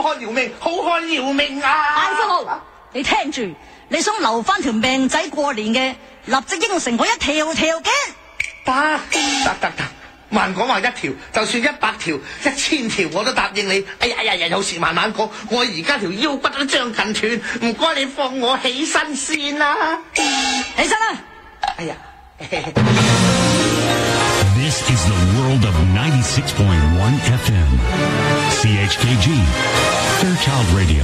漢饒命，好漢饒命啊！ 大富豪，你聽住，你想留翻條命仔過年嘅，立即應承我一條條件。 得，慢講話一條，就算100條、1000條我都答應你。哎呀，有事慢慢講，我而家條腰骨都將近斷，唔該你放我起身先啦。 起身啦！ 哎呀。 This is the world of 96.1 FM. CHKG, Fairchild Radio.